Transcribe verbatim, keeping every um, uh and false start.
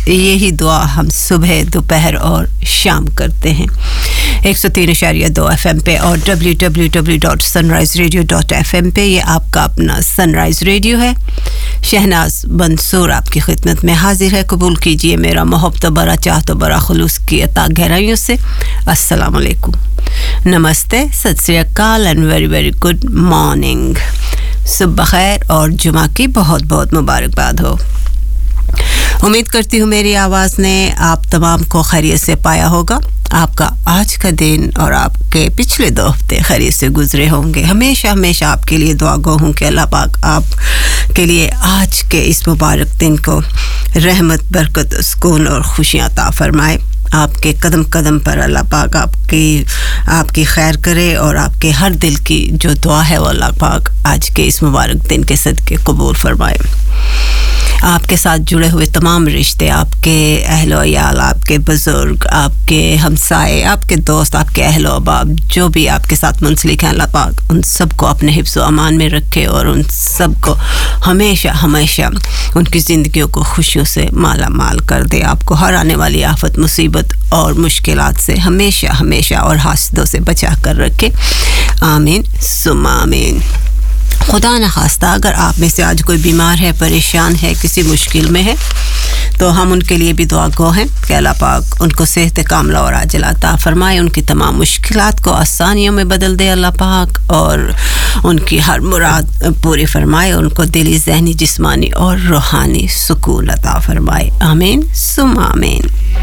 यही दुआ हम सुबह दोपहर और शाम करते हैं one oh three point two FM पे और W W W dot sunrise radio dot F M पे। ये आपका अपना सनराइज रेडियो है। शहनाज मंसूर आपकी खिदमत में हाजिर है। कबूल कीजिए मेरा मोहब्बत बड़ा चाहतो बड़ा खुलूस की अता गहराइयों से अस्सलाम वालेकुम, नमस्ते, सत श्री अकाल and very very good morning. सुबह खैर और जुमा की बहुत बहुत मुबारकबाद हो। उम्मीद करती हूँ मेरी आवाज़ ने आप तमाम को खैरियत से पाया होगा। आपका आज का दिन और आपके पिछले दो हफ्ते खैरियत से गुजरे होंगे। हमेशा हमेशा आपके लिए दुआ गो हूँ कि अल्लाह पाक आप के लिए आज के इस मुबारक दिन को रहमत, बरकत, सुकून और खुशियाँ अता फरमाए। आपके कदम कदम पर अल्लाह पाक आपकी आपकी खैर करे और आपके हर दिल की जो दुआ है वो अल्लाह पाक आज के इस मुबारक दिन के सदके कबूल फरमाए। आपके साथ जुड़े हुए तमाम रिश्ते, आपके अहलो याल, आपके बुजुर्ग, आपके हमसाए, आपके दोस्त, आपके अहलो अहबाब जो भी आपके साथ मुंसलिक हैं, अल्लाह पाक उन सबको अपने हिफ्ज़ व अमान में रखे और उन सबको हमेशा हमेशा उनकी ज़िंदगियों को खुशियों से माला माल कर दे। आपको हर आने वाली आफत, मुसीबत और मुश्किलात से हमेशा हमेशा और हासदों से बचा कर रखे। आमीन सुम्मा आमीन। खुदा न खास्ता अगर आप में से आज कोई बीमार है, परेशान है, किसी मुश्किल में है, तो हम उनके लिए भी दुआ गो हैं कि अल्लाह पाक उनको सेहत कामला और आजिला अता फरमाए, उनकी तमाम मुश्किलात को आसानियों में बदल दे अल्लाह पाक और उनकी हर मुराद पूरी फरमाए, उनको दिली, ज़हनी, जिस्मानी और रूहानी सुकून अता फरमाए। आमीन सुम्मा आमीन।